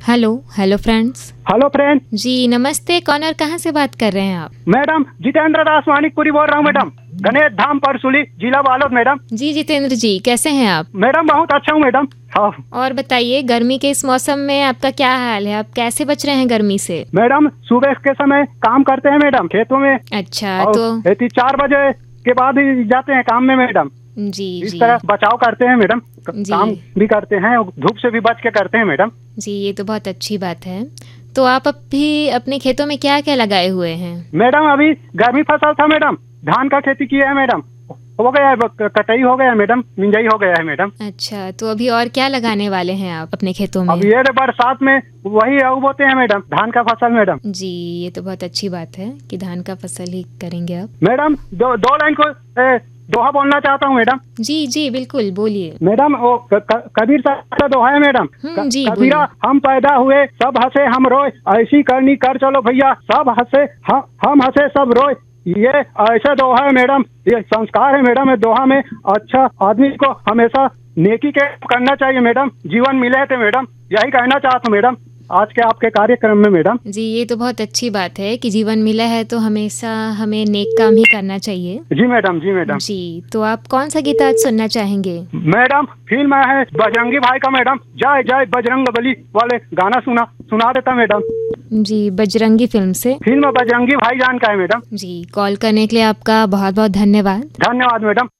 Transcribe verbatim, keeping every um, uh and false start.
Hello hello friends. Hello friend जी नमस्ते, कौन और कहाँ से बात कर रहे हैं आप? मैडम जितेंद्र दास मानिकपुरी बोल रहा हूँ मैडम, गणेश धाम परसुली जिला बालोद मैडम। जी जितेंद्र जी, कैसे हैं आप? मैडम बहुत अच्छा हूँ मैडम। हाँ और बताइए, गर्मी के इस मौसम में आपका क्या हाल है? आप कैसे बच रहे हैं गर्मी से? मैडम सुबह के समय काम करते हैं मैडम खेतों में। अच्छा और तो ऐसी चार बजे के बाद ही जाते हैं काम में मैडम। जी इस जी तरह बचाव करते हैं मैडम, जी। काम भी करते हैं और धूप से भी बच के करते हैं मैडम। जी ये तो बहुत अच्छी बात है। तो आप अभी अपने खेतों में क्या क्या लगाए हुए हैं? मैडम अभी गर्मी फसल था मैडम, धान का खेती किया है मैडम, हो गया है, कटाई हो गया है मैडम, मिंजाई हो गया है मैडम। अच्छा, तो अभी और क्या लगाने वाले हैं आप अपने खेतों में? अब ये बरसात में वही बोते हैं मैडम, धान का फसल मैडम। जी ये तो बहुत अच्छी बात है कि धान का फसल ही करेंगे आप। मैडम दो दो लाइन को ए, दोहा बोलना चाहता हूँ मैडम। जी जी बिल्कुल बोलिए। मैडम वो क, क, कबीर साहब का दोहा है मैडम। हम्म, जी, कबीरा बोलिए। हम पैदा हुए सब हंसे हम रोए, ऐसी करनी कर चलो भैया सब हंसे हम हम हंसे सब रोए। ये ऐसा दोहा है मैडम, ये संस्कार है मैडम। ये दोहा में अच्छा आदमी को हमेशा नेकी के करना चाहिए मैडम, जीवन मिले थे मैडम, यही कहना चाहता हूँ मैडम आज के आपके कार्यक्रम में मैडम। जी ये तो बहुत अच्छी बात है कि जीवन मिला है तो हमेशा हमें नेक काम ही करना चाहिए। जी मैडम जी मैडम। जी तो आप कौन सा गीत आज सुनना चाहेंगे? मैडम फिल्म है बजरंगी भाई का मैडम, जय जय बजरंग बली वाले गाना सुना सुना देता मैडम। जी बजरंगी फिल्म से। फिल्म बजरंगी भाईजान का है मैडम। जी कॉल करने के लिए आपका बहुत बहुत धन्यवाद। धन्यवाद मैडम।